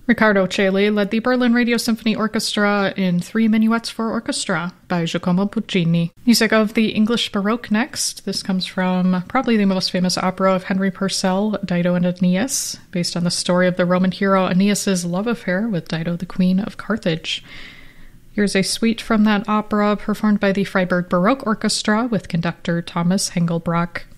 Riccardo Chailly led the Berlin Radio Symphony Orchestra in 3 Minuets for Orchestra by Giacomo Puccini. Music of the English Baroque next. This comes from probably the most famous opera of Henry Purcell, Dido and Aeneas, based on the story of the Roman hero Aeneas' love affair with Dido, the Queen of Carthage. Here's a suite from that opera performed by the Freiburg Baroque Orchestra with conductor Thomas Hengelbrock.